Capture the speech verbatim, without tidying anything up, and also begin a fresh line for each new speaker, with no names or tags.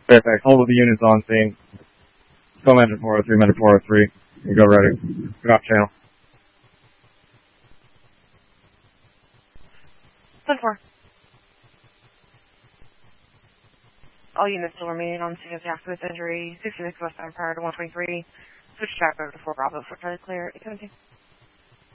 Fairfax, hold with the units on scene. Come engine four oh three, engine four oh three. You go ready. Get off channel.
ten four. All units still remaining on scene of the accident injury. sixty-six westbound prior to one twenty-three. Switch track over to four Bravo for try to clear. eight seventeen.